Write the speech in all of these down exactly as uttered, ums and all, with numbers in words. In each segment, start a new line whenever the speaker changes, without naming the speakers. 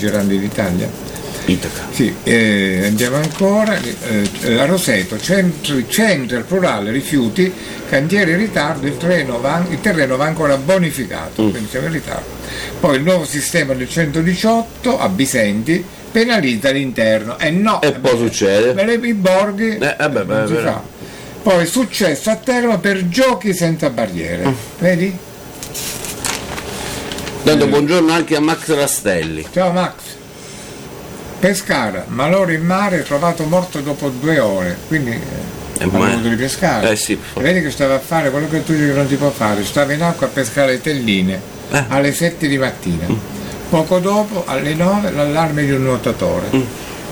girando in Italia.
Itaca.
Sì, eh, andiamo ancora. Eh, a Roseto, centri, centri al plurale, rifiuti, cantiere in ritardo, il terreno va, il terreno va ancora bonificato, mm. quindi siamo in ritardo. Poi il nuovo sistema del centodiciotto a Bisenti penalizza l'interno. E eh no,
e poi succede?
Per i borghi
eh, eh beh,
non
beh,
si
beh.
fa. Poi successo a Teramo per giochi senza barriere. Mm. Vedi?
Dando eh. buongiorno anche a Max Rastelli.
Ciao Max. Pescara, malore in mare, trovato morto dopo due ore, quindi eh, ha voluto di pescare.
Eh sì,
vedi che stava a fare quello che tu dici che non si può fare, stava in acqua a pescare le telline eh. alle sette di mattina. Mm. Poco dopo, alle nove, l'allarme di un nuotatore. Mm.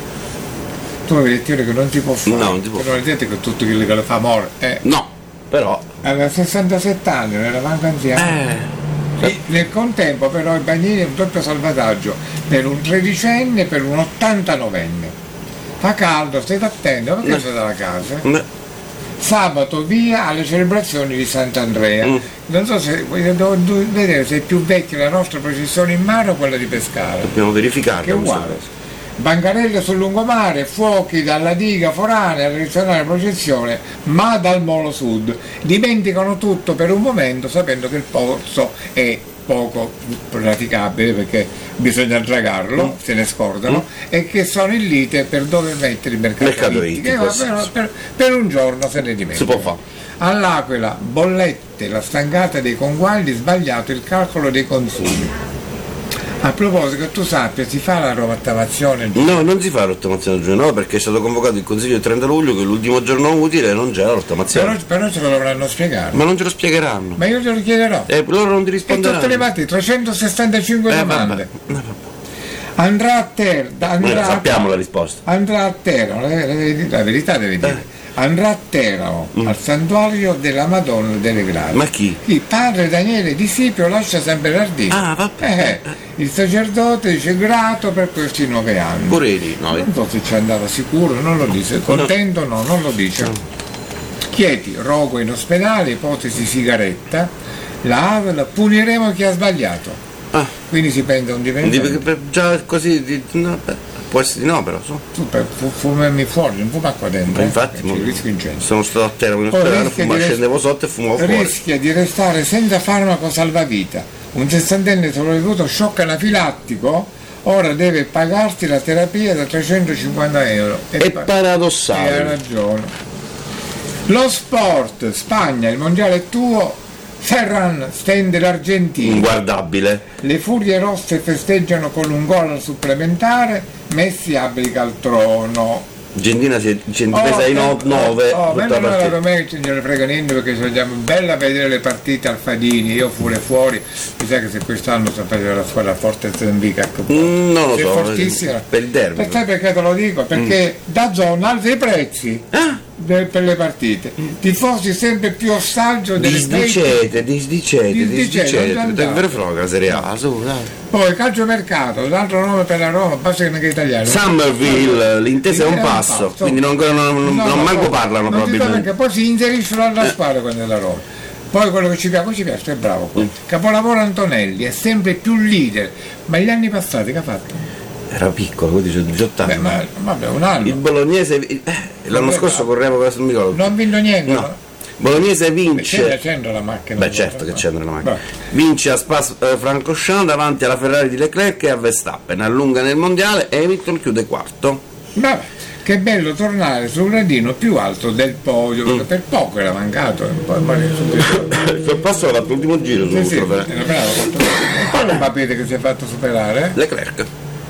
Tu avevi detto che non si può fare.
No, non si può
fare. Non detto che tutto quello che lo fa muore. Eh.
No, però.
Aveva sessantasette anni, non era manco anziano.
Eh.
E nel contempo però i bagnini un doppio salvataggio per un tredicenne e per un ottantanovenne. Fa caldo, stai attento, perché sei dalla casa?
No.
Sabato via alle celebrazioni di Sant'Andrea. Mm. Non so se devo vedere se è più vecchia la nostra processione in mare o quella di Pescara.
Dobbiamo verificare.
Che è uguale. Bancarelle sul lungomare, fuochi dalla diga foranea, tradizionale processione, ma dal molo sud. Dimenticano tutto per un momento sapendo che il pozzo è poco praticabile perché bisogna dragarlo, mm. se ne scordano, mm. e che sono in lite per dove mettere il mercato ittico. Per, per, per un giorno se ne dimentica.
Si può fare.
All'Aquila, bollette, la stangata dei conguagli, sbagliato il calcolo dei consumi. A proposito, che tu sappia, si fa la rottamazione?
No, non si fa la rottamazione giorno, no, perché è stato convocato il Consiglio il trenta luglio, che è l'ultimo giorno utile e non c'è la rottamazione.
Però, però ce lo dovranno spiegare.
Ma non ce lo spiegheranno.
Ma io te lo chiederò.
E loro non ti risponderanno.
E tutte le mattine, trecentosessantacinque
eh,
domande.
Vabbè. Eh,
andrà a terra.
Noi sappiamo la risposta.
Andrà a terra, la, la, la verità deve dire. Eh. Andrà a Teramo, mm. al santuario della Madonna delle Grazie.
Ma chi?
Il padre Daniele Di Sipio lascia San Bernardino.
Ah, vabbè.
Eh, il sacerdote dice grato per questi nove anni.
Pureli, no.
Non so se ci andava sicuro, non lo dice. Contento no, non lo dice. No. Chieti, rogo in ospedale, ipotesi sigaretta, la Avela, puniremo chi ha sbagliato. Ah. Quindi si prende un dipendente.
Già così, di, no, beh. Può essere di no, però so.
Tu per fumarmi fuori, non fuma qua dentro.
Ma infatti,
eh, rischio incendio.
Sono stato a terra in ospedale, fuma, rest... scendevo sotto e fumavo fuori.
Rischia di restare senza farmaco salvavita. Un sessantenne sopravvissuto shock anafilattico, ora deve pagarsi la terapia da trecentocinquanta euro.
È, è pa- paradossale.
E ha ragione. Lo sport, Spagna, il mondiale è tuo. Ferran stende l'Argentina.
Inguardabile.
Le furie rosse festeggiano con un gol al supplementare, Messi abdica al trono.
Argentina si è difesa oh, in nove.
Oh, oh, ma non la domenica non ne frega niente perché ci andiamo bella a vedere le partite al Fadini, io pure fuori, mi sa che se quest'anno sapete la squadra forte Zambica.
Mm, non lo so.
Fortissima.
Per il derby.
Sai perché te lo dico? Perché mm. da zona alza i prezzi. Ah? Per le partite, tifosi sempre più ostaggio delle
disdicete, disdicete, disdicete, è vero frega la Serie A, su, dai.
Poi calciomercato, l'altro nome per la Roma, basta che non è italiano.
Summerville, l'intesa è un passo, passo, quindi non, non, non, no, non manco no, parlano non probabilmente.
Perché poi si inseriscono alla squadra quando è la Roma. Poi quello che ci piace, ci piace, è bravo. Mm. Capolavoro Antonelli, è sempre più leader, ma gli anni passati che ha fatto?
Era piccolo, quindi c'è diciotto anni.
Beh, ma vabbè, un anno.
Il Bolognese eh, l'anno vabbè, scorso correva questo non
non ha vinto niente,
no.
no?
Bolognese vince.
C'entra la macchina.
Beh, certo che c'entra la macchina. Beh. Vince a Spa-Francorchamps davanti alla Ferrari di Leclerc e a Verstappen, allunga nel mondiale e Hamilton chiude quarto.
Vabbè, che bello tornare sul gradino più alto del podio, perché mm. per poco era mancato. Poi, poi
il suo passo ha fatto l'ultimo giro
sì, sì, era bravo. Poi non sapete che si è fatto superare?
Leclerc.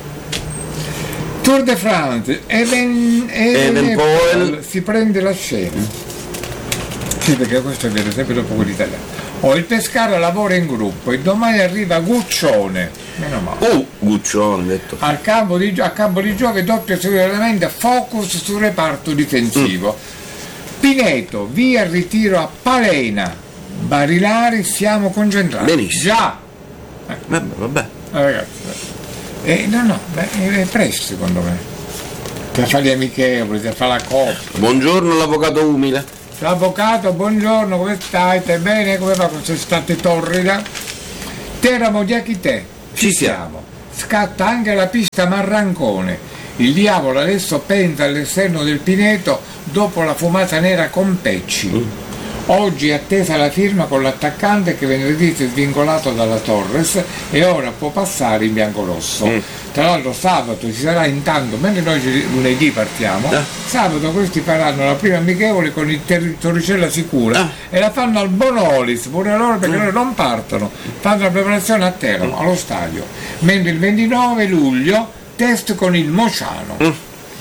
Tour de France, Even, Evenepoel si prende la scena. Sì, perché questo è vero, sempre dopo quell'italiano. Oh, il Pescara lavora in gruppo e domani arriva Guccione. Meno male.
Oh, Guccione, detto.
Al campo di, a campo di gioco doppio sicuramente focus sul reparto difensivo. Mm. Pineto, via il ritiro a Palena. Barilari, siamo concentrati.
Benissimo.
Già.
Eh. Vabbè, vabbè.
Eh, ragazzi. Eh, no, no, beh, è presto secondo me. Per fare gli amichevoli, per fare la coppia.
Buongiorno l'avvocato umile.
Avvocato, buongiorno, come stai? Stai bene? Come va? Sei stata torrida? Teramo di Achite.
Ci siamo.
scatta anche la pista Marrancone. Il diavolo adesso pensa all'esterno del Pineto dopo la fumata nera con Pecci. Mm. Oggi è attesa la firma con l'attaccante che venerdì si è svincolato dalla Torres e ora può passare in biancorosso. Mm. Tra l'altro sabato ci sarà intanto, mentre noi lunedì partiamo, ah. sabato questi faranno la prima amichevole con il ter- Torricella Sicura ah. e la fanno al Bonolis, pure loro perché mm. loro non partono, fanno la preparazione a Teramo, mm. allo stadio. Mentre il ventinove luglio test con il Mociano. Mm.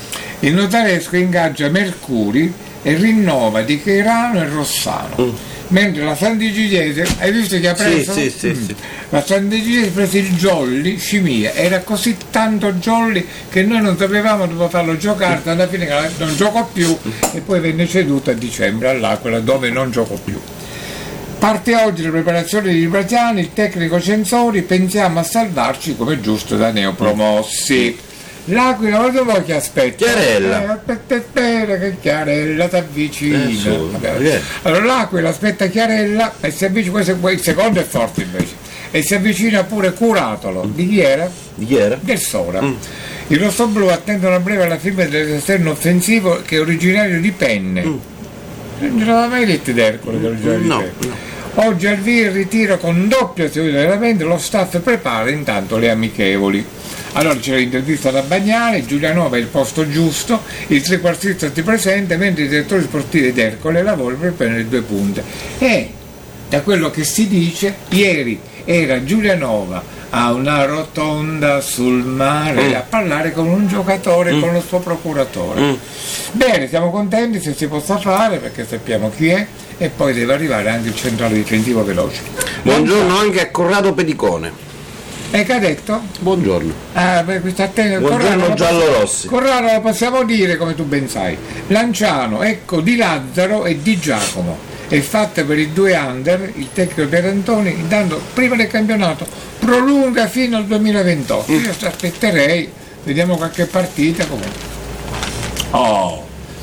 Il notaresco ingaggia Mercuri e rinnova Di Cheirano e Rossano. Mm. Mentre la Sant'Egidiese, hai visto che ha preso?
Sì, sì,
mm.
sì, sì.
La Sant'Egidiese ha preso il Jolly Scimia, era così tanto Jolly che noi non sapevamo dove farlo giocare, alla fine non giocò più e poi venne ceduto a dicembre all'Aquila dove non giocò più. Parte oggi la preparazione di Brasiani, il tecnico Censori, pensiamo a salvarci come giusto da neopromossi. L'Aquila, guarda voi che aspetta.
Chiarella.
Eh, aspetta, aspetta, che Chiarella ti avvicina.
Eh, su, eh.
Allora l'Aquila aspetta Chiarella e si avvicina, questo, il secondo è forte invece, e si avvicina pure Curatolo. Mm. Di chi era?
Di chi era?
Del Sora. Mm. I rossoblu attendono a breve alla firma dell'esterno offensivo che è originario di Penne. Mm. Non ce l'aveva mai detto d'Ercole che è originario
no,
di Penne.
No.
Oggi al via il ritiro con doppia seguita veramente, lo staff prepara intanto le amichevoli. Allora c'è l'intervista da Bagnale, Giulianova è il posto giusto, il trequartista si presenta mentre i direttori sportivi d'Ercole lavorano per prendere due punte. E da quello che si dice, ieri era Giulianova a una rotonda sul mare mm. a parlare con un giocatore, mm. con il suo procuratore. Mm. Bene, siamo contenti se si possa fare perché sappiamo chi è e poi deve arrivare anche il centrale difensivo veloce.
Buongiorno anche a Corrado Pedicone.
E che ha detto?
Buongiorno.
Ah, beh, questa attenta,
buongiorno giallorossi.
Corrado lo possiamo dire come tu ben sai. Lanciano, ecco, di Lazzaro e di Giacomo. È fatta per i due under, il tecnico Pierantoni, intanto prima del campionato prolunga fino al duemilaventotto. Mm. Io aspetterei, vediamo qualche partita comunque. Oh,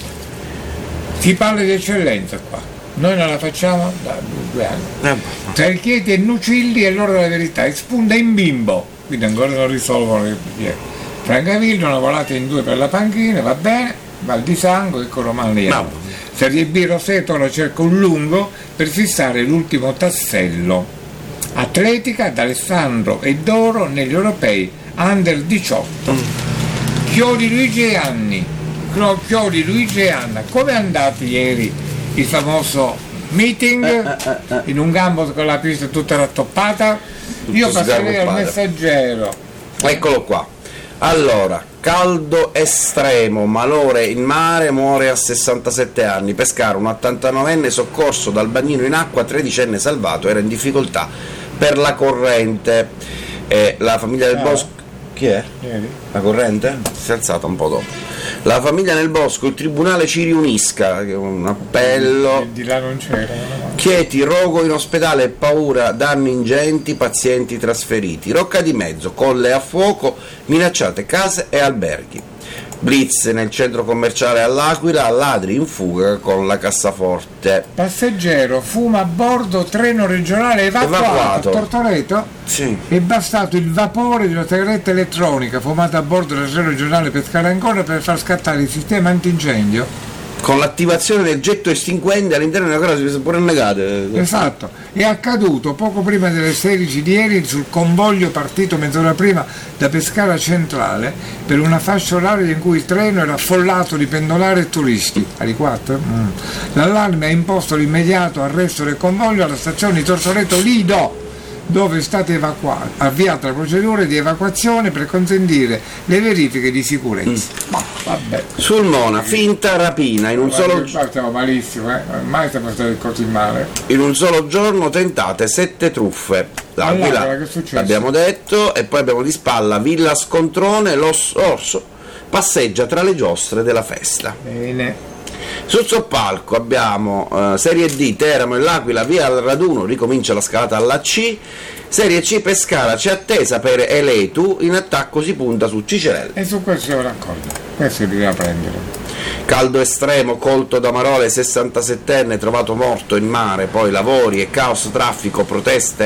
si parla di eccellenza qua. Noi non la facciamo da due anni. Tra il Chieti e Nucilli è l'ora della verità, e spunta in bimbo, quindi ancora non risolvono. Francavillo, una volata in due per la panchina, va bene, Val di Sango e Coromani. No. Serie B Roseto lo cerca un lungo per fissare l'ultimo tassello. Atletica d'Alessandro e Doro negli europei under diciotto. Mm. Chiodi Luigi e Anni. Chiodi Luigi e Anna. Come è andato ieri il famoso meeting eh, eh, eh. in un gambo con la pista tutta rattoppata? Tutto io passerei al Messaggero.
Eccolo qua. Allora, caldo estremo, malore in mare, muore a sessantasette anni. Pescara, un ottantanovenne soccorso dal bagnino in acqua, tredicenne salvato, era in difficoltà per la corrente. Eh, la famiglia del ah. Bosco. Chi è?
Ieri.
La corrente? Si è alzata un po' dopo. La famiglia nel bosco, il tribunale ci riunisca, un appello.
E di là non c'era.
Chieti, rogo in ospedale, paura, danni ingenti, pazienti trasferiti. Rocca di Mezzo, colle a fuoco, minacciate case e alberghi. Blitz nel centro commerciale all'Aquila, ladri in fuga con la cassaforte.
Passeggero, fuma a bordo, treno regionale evacuato, evacuato. A Tortoreto?
Sì.
È bastato il vapore di una sigaretta elettronica fumata a bordo del treno regionale Pescara ancora per far scattare il sistema antincendio.
Con l'attivazione del getto estinguente all'interno della casa si sono pure negate.
Esatto, è accaduto poco prima delle sedici di ieri sul convoglio partito mezz'ora prima da Pescara Centrale per una fascia oraria in cui il treno era affollato di pendolari e turisti. Alle quattro? Mm. L'allarme ha imposto l'immediato arresto del convoglio alla stazione di Tortoreto Lido, dove è stata evacuata, avviata la procedura di evacuazione per consentire le verifiche di sicurezza. Mm. Ma vabbè.
Sul Mona, finta rapina in un solo
giorno. Stiamo malissimo, eh? Ormai stiamo stati così male.
In un solo giorno tentate sette truffe. L'Aquila,
allora,
l'abbiamo detto, e poi abbiamo di spalla Villa Scontrone, l'Orso passeggia tra le giostre della festa.
Bene.
Sul soppalco abbiamo uh, Serie D, Teramo e l'Aquila, via al raduno, ricomincia la scalata alla C. Serie C Pescara c'è attesa per Eletu, in attacco si punta su Cicerelli.
E su questo siamo d'accordo, questo bisogna prendere.
Caldo estremo, colto da Marole, sessantasettenne, trovato morto in mare, poi lavori e caos traffico, proteste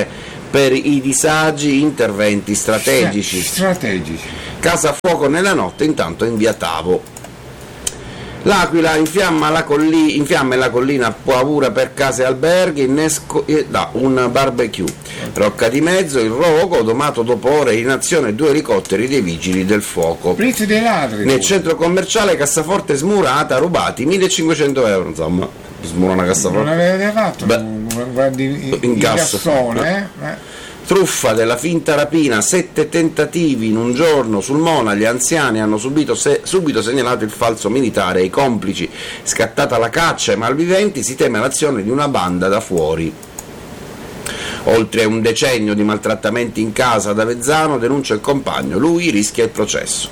per i disagi, interventi strategici.
Strategici.
Casa a fuoco nella notte, intanto in via Tavo. L'Aquila infiamma la, colli, infiamma la collina Paura per case e alberghi, innesco eh, da un barbecue. Rocca di Mezzo, il rogo, domato dopo ore in azione due elicotteri dei vigili del fuoco.
Blitz dei ladri.
Nel centro commerciale cassaforte smurata, rubati millecinquecento euro, insomma, smura una cassaforte.
Non avete fatto
Beh,
un, un grande
incasso.
eh? eh?
Truffa della finta rapina, sette tentativi in un giorno sul Mona, gli anziani hanno subito se, subito segnalato il falso militare e i complici, scattata la caccia ai malviventi, si teme l'azione di una banda da fuori. Oltre un decennio di maltrattamenti in casa ad Avezzano, denuncia il compagno, lui rischia il processo.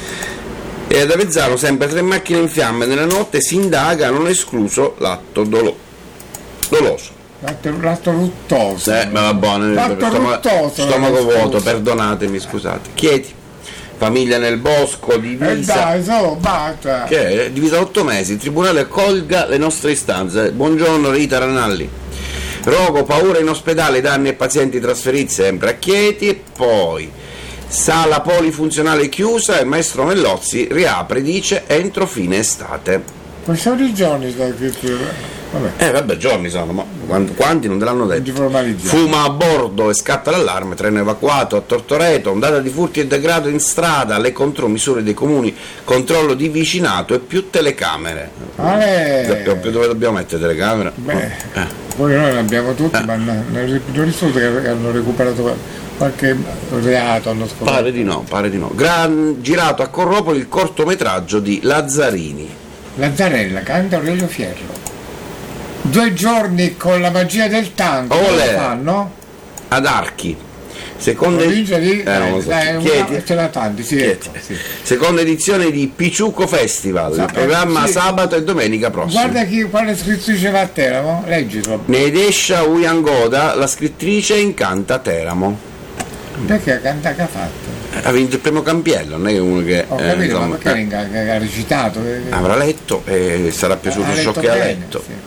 E ad Avezzano sempre tre macchine in fiamme nella notte, si indaga, non è escluso l'atto dolo- doloso.
L'atto, l'atto ruttoso.
Eh, ma va buono,
l'atto
stomaco,
ruttoso,
stomaco vuoto,
scusa.
perdonatemi, scusate. Chieti, famiglia nel bosco,
E
divisa,
dai, so, basta.
che è divisa otto mesi, il tribunale accolga le nostre istanze. Buongiorno Rita Ranalli. Rogo, paura in ospedale, danni e pazienti trasferiti sempre a Chieti. E poi sala polifunzionale chiusa, il maestro Mellozzi riapre, dice, entro fine estate.
Ma sono i giorni da che vabbè.
Eh vabbè, giorni sono, ma quanti, quanti non te l'hanno detto?
Di formalizzare.
Fuma a bordo e scatta l'allarme, treno evacuato a Tortoreto, ondata di furti e degrado in strada, le contromisure dei comuni, controllo di vicinato e più telecamere.
Ale.
Dove dobbiamo mettere telecamere?
Beh,
Eh.
poi noi ne abbiamo tutti,
Eh.
ma non non risulta che hanno recuperato qualche reato hanno scoperto.
Pare di no, pare di no. Gran, girato a Corropoli il cortometraggio di Lazzarini.
Lazzarella canta Aurelio Fierro. Due giorni con la magia del tango,
Olè.
come lo fanno?
Ad Archi. Seconda,
Provincia di
eh, non lo so.
dai,
Chieti?
una- ce l'ha tanti, sì,
Chieti.
ecco, sì.
Seconda edizione di Piciucco Festival,
Sa-
il programma
sì.
sabato e domenica prossima.
Guarda chi, quale scrittrice va a Teramo, leggilo.
Nedesha Uyangoda, la scrittrice, incanta Teramo.
Perché canta che ha fatto?
Ha vinto il primo Campiello, non è che uno che
Ho
eh,
capito,
insomma,
ma perché
eh,
che- che ha recitato? Che- che-
avrà letto e sarà piaciuto
ha
ciò
letto
che ha
bene,
letto.
sì.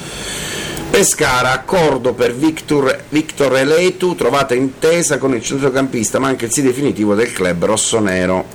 Pescara, accordo per Victor, Victor Eletu, trovata intesa con il centrocampista, ma anche il sì definitivo del club rossonero.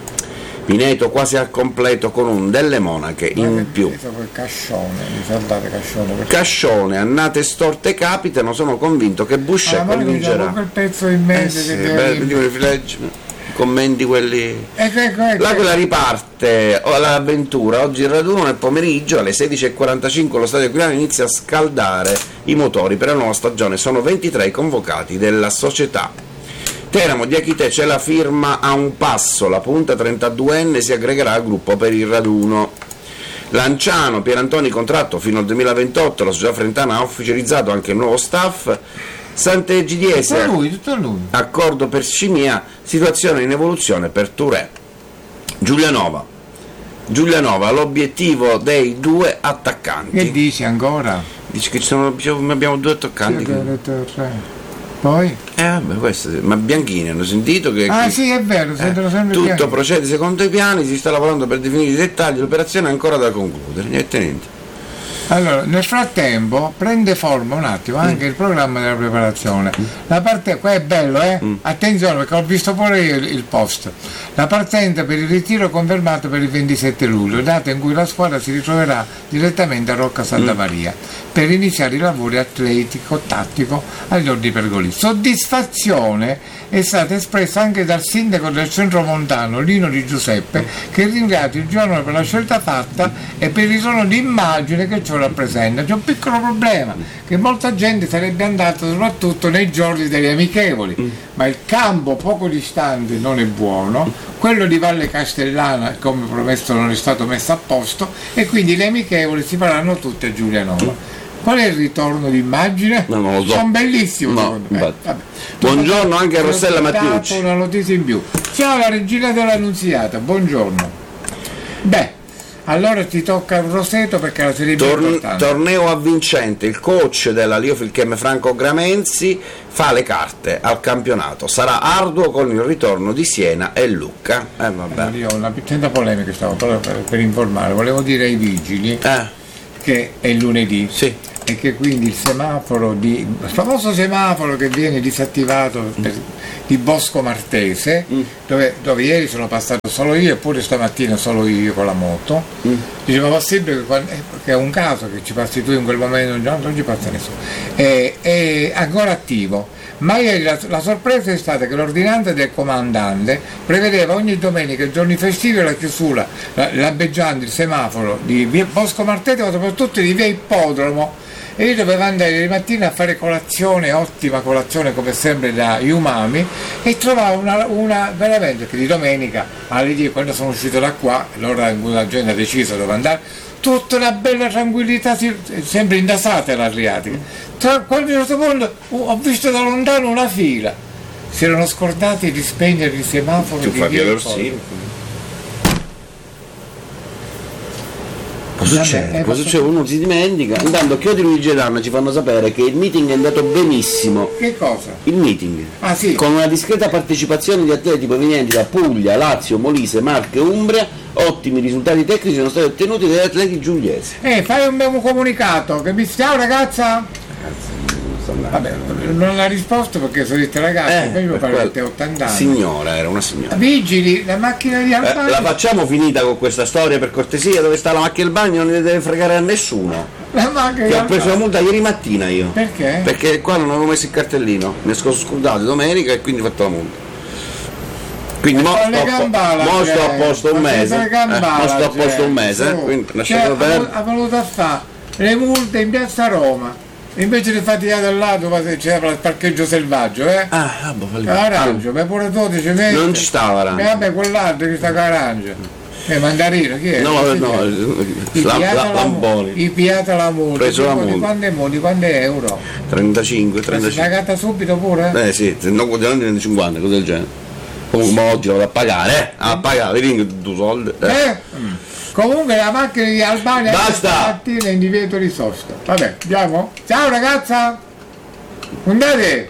Pineto quasi al completo con un delle Monache in più.
Quel Cascione, mi sa dare Cascione. perché-
Cascione, annate storte capitano, sono convinto che
Ah,
Buscecco
ma mi dà
vincerà.
quel pezzo in
Eh
mente
sì,
che
beh,
deve-
vediamo i privilegi, commenti quelli.
Ecco, ecco, ecco.
L'Aquila riparte oh, l'avventura, oggi il raduno nel pomeriggio alle sedici e quarantacinque lo stadio aquilano inizia a scaldare i motori per la nuova stagione, sono ventitré i convocati della società. Teramo di Achite c'è la firma a un passo, la punta trentaduenne si aggregherà al gruppo per il raduno. Lanciano, Pierantoni contratto fino al duemilaventotto, la società frentana ha ufficializzato anche il nuovo staff. Sant'Egidiese,
Tutto lui, tutto lui.
accordo per Scimia, situazione in evoluzione per Touré. Giulianova, Giulianova, l'obiettivo dei due attaccanti.
Che dici ancora?
Dice che ci sono, abbiamo due attaccanti.
Sì, ho detto, cioè. Poi?
Eh vabbè, questo, ma Bianchini hanno sentito che,
Ah
che-
sì, è vero, sentono
eh,
sempre
tutto
piani.
procede secondo i piani, si sta lavorando per definire i dettagli, l'operazione è ancora da concludere, niente niente.
Allora, nel frattempo prende forma un attimo anche il programma della preparazione. La parte, qua è bello, eh? Attenzione perché ho visto pure io il, il post. La partenza per il ritiro confermato per il ventisette luglio, data in cui la squadra si ritroverà direttamente a Rocca Santa Maria per iniziare i lavori atletico-tattico agli ordini pergolesi. Soddisfazione è stata espressa anche dal sindaco del centro montano Lino Di Giuseppe, che ringrazia il giovane per la scelta fatta e per il ritorno di immagine che ciò rappresenta. C'è un piccolo problema, che molta gente sarebbe andata soprattutto nei giorni degli amichevoli, ma il campo poco distante non è buono, quello di Valle Castellana come promesso non è stato messo a posto e quindi le amichevoli si faranno tutte a Giulianova. Qual è il ritorno d'immagine?
No, non lo so.
Sono bellissimi,
No,
secondo me.
infatti.
Vabbè.
Buongiorno anche a Rossella
Ho dato
Mattiucci.
una notizia in più. Ciao la regina dell'Annunziata, buongiorno. Beh, allora ti tocca un roseto perché la Serie B è
Torn-
importante.
torneo avvincente, il coach della Liofilchem Franco Gramenzi fa le carte al campionato, sarà arduo con il ritorno di Siena e Lucca. Eh vabbè.
Io ho una piccola polemica stavo per, per, per informare, volevo dire ai vigili
Eh,
che è lunedì
sì.
e che quindi il semaforo di il famoso semaforo che viene disattivato per, di Bosco Martese, mm. dove, dove ieri sono passato solo io, eppure stamattina solo io con la moto, mm. diceva possibile che, quando, che è un caso che ci passi tu in quel momento, no, non ci passa nessuno, è, è ancora attivo. Ma ieri la, la sorpresa è stata che l'ordinanza del comandante prevedeva ogni domenica e giorni festivi la chiusura, la, lampeggiando il semaforo di via Bosco Martese, ma soprattutto di via Ippodromo, e io dovevo andare di mattina a fare colazione, ottima colazione come sempre da Umami, e trovavo una, una veramente che di domenica alle dieci, quando sono uscito da qua, l'ora in cui la gente ha deciso dove andare, tutta una bella tranquillità, sempre indasata l'Adriatica. Tra, quando a un certo punto ho visto da lontano una fila, si erano scordati di spegnere il semaforo.
Tu
di
fai
via
Orsini. Cosa succede?
Eh,
Cosa succede? Uno si dimentica. Intanto Chiodi Luigi e Danna ci fanno sapere che il meeting è andato benissimo.
Che cosa?
Il meeting.
Ah, sì.
Con una discreta partecipazione di atleti provenienti da Puglia, Lazio, Molise, Marche e Umbria, ottimi risultati tecnici sono stati ottenuti dagli atleti giuliesi.
Eh, fai un bel comunicato, che mi ciao ragazza! Vabbè, non ha risposto perché sono dette ragazze,
Eh,
poi io
per
parlo
quel-
di ottanta anni.
Signora, era una signora.
Vigili, la macchina di
Eh,
Albania.
la facciamo finita con questa storia per cortesia, dove sta la macchina del bagno non ne deve fregare a nessuno.
La macchina di
Che ho preso la
Albania.
multa ieri mattina io.
Perché?
Perché qua non avevo messo il cartellino, mi sono scordato domenica e quindi ho fatto la multa. Quindi mo,
Con le
sto,
gambale,
mo sto a
gente,
posto un
ma
mese.
senza
Eh,
gambale,
mo sto a posto un
gente,
mese, eh,
su.
quindi
Cioè,
lasciatelo
ha,
perdere.
ha voluto a fare le multe in piazza Roma. Invece di faticare al lato c'era il parcheggio selvaggio, eh?
Ah, ah, boh, falli-
Arancio, ma pure dodici metri.
Non ci stava
E
Arancio.
vabbè, quell'altro che sta con Arancio. Eh, mandarino, chi è?
No,
Chi
no,
è? I
la,
piata
la,
la,
Lamponi.
i piata la multa.
Preso la
Di
multa.
quante mo- di quante euro?
trentacinque,
Si è
trentacinque.
pagata subito pure?
Eh sì, se no quotidianamente cinquanta, cose del genere. Comunque ma oggi la vado a pagare, eh? A pagare, vedi che tu soldi. Eh.
Eh? Comunque la macchina di Albania
Basta!
stamattina è in divieto di sosta. Vabbè, andiamo? Ciao ragazza! Andate!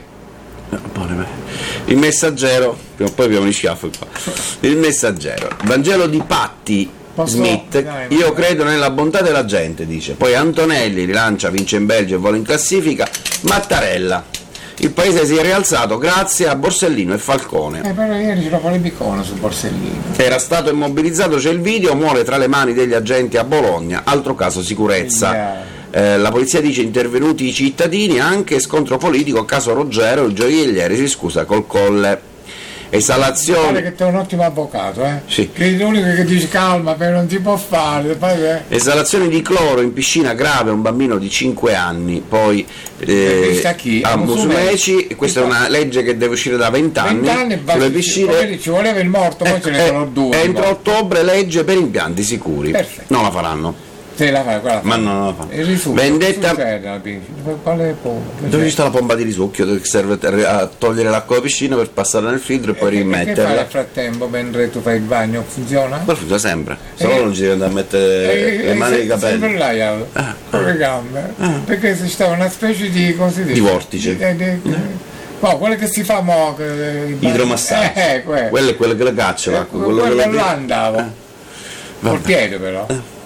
Il Messaggero, prima o poi abbiamo gli schiaffi qua. Il Messaggero, Vangelo di Patti
Posso-
Smith,
dai,
io
vai.
credo nella bontà della gente, dice. Poi Antonelli rilancia, vince in Belgio e vola in classifica. Mattarella, il paese si è rialzato grazie a Borsellino e Falcone.
Eh, però ieri c'era polemicono su Borsellino.
Era stato immobilizzato, c'è il video, muore tra le mani degli agenti a Bologna, altro caso sicurezza.
Yeah.
Eh, la polizia dice intervenuti i cittadini, anche scontro politico, caso Ruggero, il gioielliere si scusa col Colle.
Pare
Esalazione,
che tu sei un ottimo avvocato, eh?
Sì.
Che è l'unico che dice calma, però non si può fare. Poi, eh.
esalazione di cloro in piscina grave, un bambino di cinque anni, poi
E questa
eh,
chi?
a
Musumeci.
Musumeci, questa è una legge che deve uscire da venti anni,
Vent'anni e va-
sulle
ci-
piscine.
ci voleva il morto, poi
Eh,
ce ne sono
eh,
due.
entro
no?
ottobre legge per impianti sicuri.
Perfetto.
Non la faranno.
Se la fai, quella
Ma no, non la fanno.
Il risucchio,
Vendetta-
che succede alla piscina? Quale è pompa?
Dove sta la pompa di risucchio che serve a togliere l'acqua dalla piscina per passarla nel filtro e poi
E che fai
rimetterla?
nel frattempo mentre tu fai il bagno? Funziona?
Quello funziona sempre, se
Eh,
no non ci devi andare a mettere
Eh,
le mani
eh,
nei
se- sempre
capelli.
là, io,
Ah,
con le gambe, perché si stava una specie di, come si dice?
Di vortice.
Di, di, di, no, quello che si fa mo, che- il bagno-
Idromassaggio.
Eh, eh, quello.
Quello è quello che le caccia
Eh,
l'acqua,
quello
quello che le-
là andavo,
Eh,
col
vabbè.
piede però.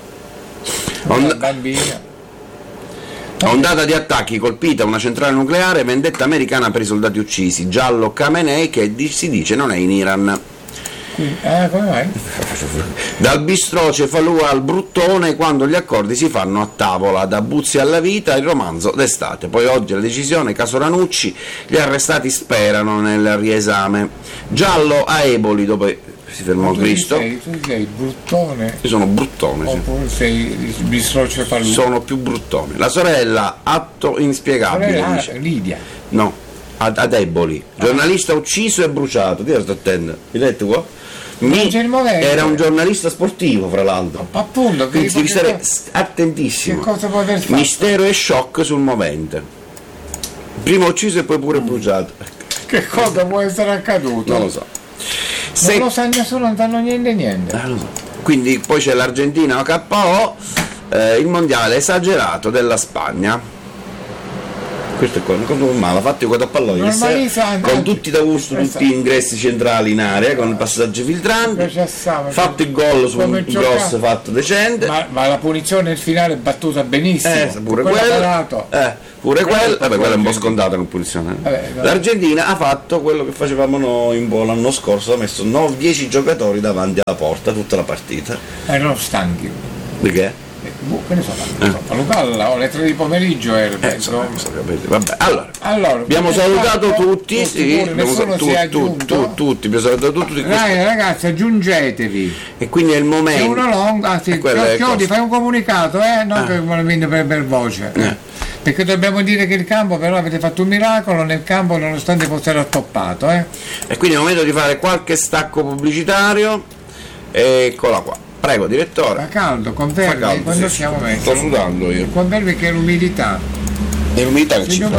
Ond-
Una bambina.
Ondata di attacchi, colpita una centrale nucleare, vendetta americana per i soldati uccisi, giallo Khamenei che di- si dice non è in Iran.
Quindi, eh, come mai?
Dal bistrò Cefalù al bruttone, quando gli accordi si fanno a tavola, da Buzzi alla vita, il romanzo d'estate. Poi oggi la decisione, caso Ranucci, gli arrestati sperano nel riesame. Giallo a Eboli, dove si fermò
Tu
Cristo.
sei, tu sei bruttone
Io sono bruttone, sì.
oppure sei il bistro cefalù?
Sono più bruttone. La sorella, atto inspiegabile,
Ah,
dice.
Lidia.
No, ad, ad Eboli, giornalista ucciso e bruciato. Ti sto attento, hai letto qua? Mi-
c'è il momento.
era un giornalista sportivo, fra l'altro.
Appunto,
Quindi
che,
devi
che,
stare
che,
s- attentissimo.
che cosa può aver fatto?
Mistero e shock sul movente. Prima ucciso e poi pure bruciato.
Che cosa può essere accaduto?
Non lo so.
Non
Se-
lo sa nessuno, non sanno niente niente.
Eh, lo so. Quindi poi c'è l'Argentina K O, eh, il mondiale esagerato della Spagna. questo è qua, una cosa normale, fatto con tappalloio, con tutti da gusto, tutti gli ingressi centrali in area, con il passaggio filtrante, fatto il gol su un cross fatto decente.
Ma, ma la punizione nel finale è battuta benissimo.
Eh, pure quello. Eh, pure quello, vabbè, quello è un po' scontato con punizione. Vabbè, L'Argentina ha fatto quello che facevamo noi un po' l'anno scorso, ha messo dieci giocatori davanti alla porta tutta la partita.
Erano stanchi.
Di che?
Boh, che ne so, eh. so Lucalla o alle tre di pomeriggio era
eh, so, so, vabbè. Allora,
allora
abbiamo salutato tutti, tutti, sì, abbiamo
sal- tu, tu,
tu, tutti, abbiamo salutato tutti.
Dai ragazzi, aggiungetevi.
E quindi è il momento.
È uno long, ah, sì, Chiodi, fai un comunicato, eh? Non ah. che me per, per voce. Eh. Perché dobbiamo dire che il campo, però avete fatto un miracolo nel campo nonostante fosse rattoppato, eh?
E quindi è il momento di fare qualche stacco pubblicitario. Eccola qua. Prego, direttore.
Fa caldo, confermi caldo, quando
sì,
siamo messi.
Sto sudando io.
Confermi che è l'umidità.
È l'umidità che ci fa.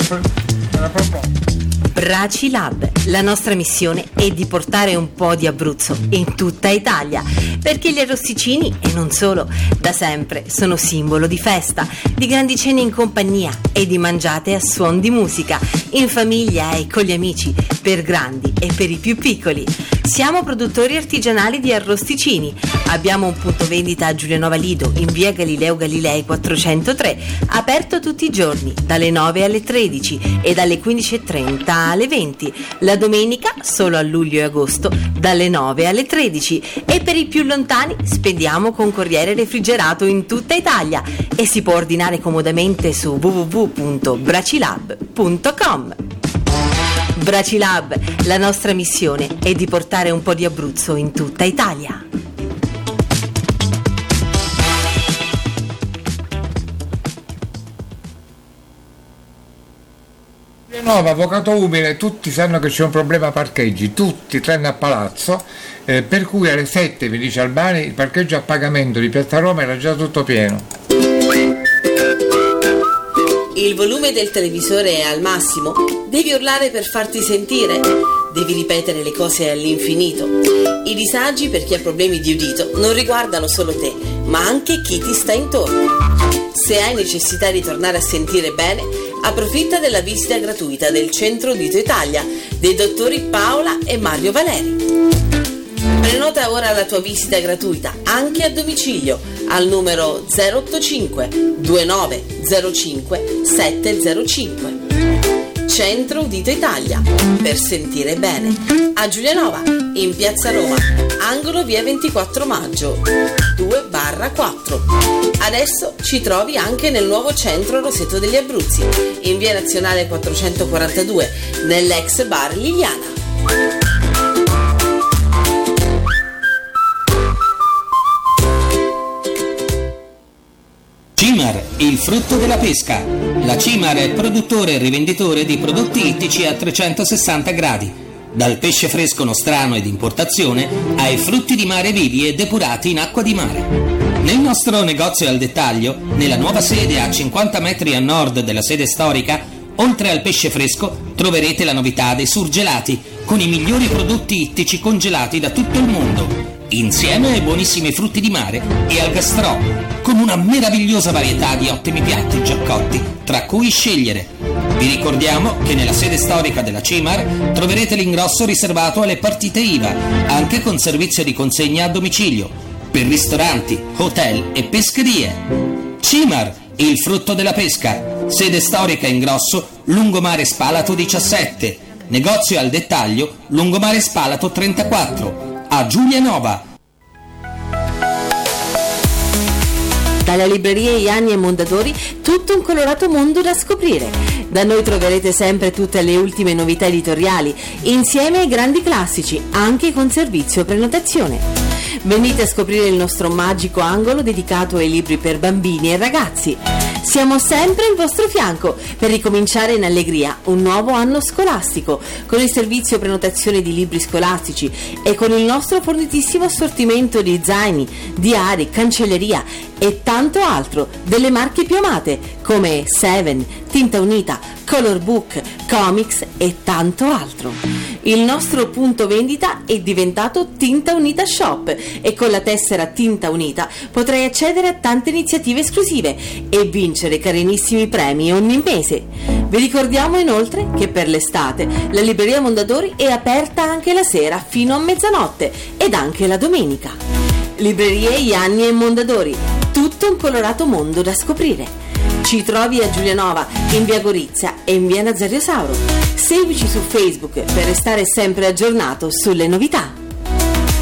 Bracilab, la nostra missione è di portare un po' di Abruzzo in tutta Italia, perché gli arrosticini, e non solo, da sempre sono simbolo di festa, di grandi cene in compagnia e di mangiate a suon di musica, in famiglia e con gli amici, per grandi e per i più piccoli. Siamo produttori artigianali di arrosticini. Abbiamo un punto vendita a Giulianova Lido, in via Galileo Galilei quattrocentotre, aperto tutti i giorni, dalle nove alle tredici e dalle quindici e trenta alle venti. La domenica, solo a luglio e agosto, dalle nove alle tredici. E per i più lontani, spediamo con corriere refrigerato in tutta Italia e si può ordinare comodamente su w w w punto bracilab punto com. Bracilab, la nostra missione è di portare un po' di Abruzzo in tutta Italia.
Nuova, avvocato umile, tutti sanno che c'è un problema parcheggi, tutti tranne a Palazzo, eh, per cui alle sette, mi dice Albani, il parcheggio a pagamento di Piazza Roma era già tutto pieno.
Il volume del televisore è al massimo? Devi urlare per farti sentire? Devi ripetere le cose all'infinito? I disagi per chi ha problemi di udito non riguardano solo te, ma anche chi ti sta intorno. Se hai necessità di tornare a sentire bene, approfitta della visita gratuita del Centro Udito Italia dei dottori Paola e Mario Valeri. Prenota ora la tua visita gratuita anche a domicilio al numero zero otto cinque due nove zero cinque sette zero cinque. Centro Udito Italia, per sentire bene, a Giulianova, in Piazza Roma, angolo via ventiquattro maggio due barra quattro. Adesso ci trovi anche nel nuovo centro Roseto degli Abruzzi, in via Nazionale quattrocentoquarantadue, nell'ex bar Liliana.
Cimar, il frutto della pesca. La Cimar è produttore e rivenditore di prodotti ittici a trecentosessanta gradi, dal pesce fresco nostrano ed importazione ai frutti di mare vivi e depurati in acqua di mare. Nel nostro negozio al dettaglio, nella nuova sede a cinquanta metri a nord della sede storica, oltre al pesce fresco troverete la novità dei surgelati, con i migliori prodotti ittici congelati da tutto il mondo, insieme ai buonissimi frutti di mare e al gastrò, con una meravigliosa varietà di ottimi piatti già cotti, tra cui scegliere. Vi ricordiamo che nella sede storica della Cimar troverete l'ingrosso riservato alle partite I V A, anche con servizio di consegna a domicilio, per ristoranti, hotel e pescherie. Cimar, il frutto della pesca, sede storica ingrosso, Lungomare Spalato diciassette, negozio al dettaglio, Lungomare Spalato trentaquattro, a Giulianova.
Dalla libreria Ianni e Mondadori, tutto un colorato mondo da scoprire. Da noi troverete sempre tutte le ultime novità editoriali, insieme ai grandi classici, anche con servizio prenotazione. Venite a scoprire il nostro magico angolo dedicato ai libri per bambini e ragazzi. Siamo sempre al vostro fianco per ricominciare in allegria un nuovo anno scolastico, con il servizio prenotazione di libri scolastici e con il nostro fornitissimo assortimento di zaini, diari, cancelleria e tanto altro delle marche più amate come Seven, Tinta Unita, Color Book, Comics e tanto altro. Il nostro punto vendita è diventato Tinta Unita Shop e con la tessera Tinta Unita potrai accedere a tante iniziative esclusive e vincere carinissimi premi ogni mese. Vi ricordiamo inoltre che per l'estate la libreria Mondadori è aperta anche la sera fino a mezzanotte ed anche la domenica. Librerie Ianni e Mondadori, tutto un colorato mondo da scoprire. Ci trovi a Giulianova, in via Gorizia e in via Nazario Sauro. Seguici su Facebook per restare sempre aggiornato sulle novità.